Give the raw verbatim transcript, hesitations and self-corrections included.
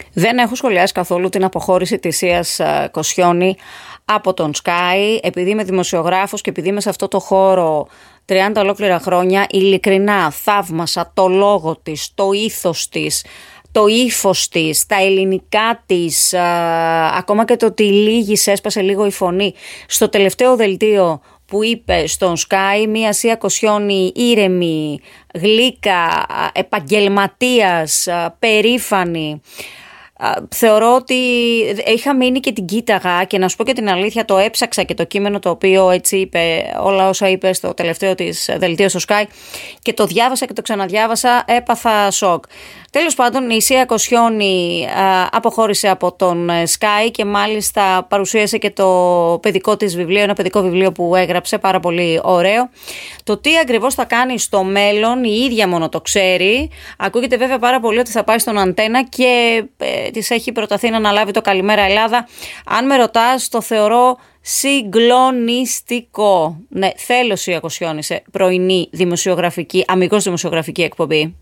Δεν έχω σχολιάσει καθόλου την αποχώρηση της Ίας Κοσιόνη από τον Sky, επειδή είμαι δημοσιογράφος και επειδή είμαι σε αυτό το χώρο τριάντα ολόκληρα χρόνια. Ειλικρινά θαύμασα το λόγο της, το ήθος της, το ύφος της, τα ελληνικά της, α, ακόμα και το ότι λίγησε, έσπασε λίγο η φωνή στο τελευταίο δελτίο που είπε στον Sky, μια Ία Κοσιόνη ήρεμη, γλύκα, επαγγελματίας, περήφανη. Θεωρώ ότι είχα μείνει και την κοίταγα και να σου πω και την αλήθεια, το έψαξα και το κείμενο το οποίο έτσι είπε, όλα όσα είπε στο τελευταίο της δελτίο στο Sky, και το διάβασα και το ξαναδιάβασα, έπαθα σοκ. Τέλος πάντων, η Ία Κοσιόνη α, αποχώρησε από τον Sky και μάλιστα παρουσίασε και το παιδικό της βιβλίο, ένα παιδικό βιβλίο που έγραψε, πάρα πολύ ωραίο. Το τι ακριβώς θα κάνει στο μέλλον η ίδια μόνο το ξέρει. Ακούγεται βέβαια πάρα πολύ ότι θα πάει στον Αντένα και ε, της έχει προταθεί να αναλάβει το Καλημέρα Ελλάδα. Αν με ρωτάς, το θεωρώ συγκλονιστικό. Ναι, θέλω Ία Κοσιόνη σε πρωινή δημοσιογραφική, αμιγώς δημοσιογραφική εκπομπή.